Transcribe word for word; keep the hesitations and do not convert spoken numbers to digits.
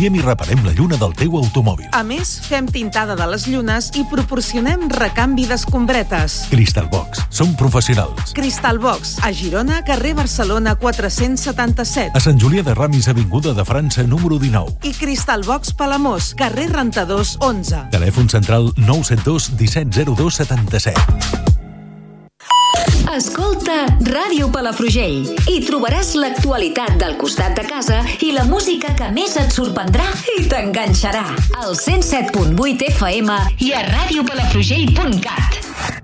canviem i reparem la lluna del teu automòbil. A més, fem tintada de les llunes i proporcionem recanvi d'escombretes. Crystalbox. Som professionals. Crystalbox, a Girona, carrer Barcelona quatre-cents setanta-set. A Sant Julià de Ramis, avinguda de França, número dinou. I Crystalbox Palamós, carrer Rentadors onze. Telèfon central nou set dos disset zero dos setanta-set. Escolta Ràdio Palafrugell i trobaràs l'actualitat del costat de casa i la música que més et sorprendrà i t'enganxarà. Al cent set punt vuit F M i a ràdio palafrugell punt cat.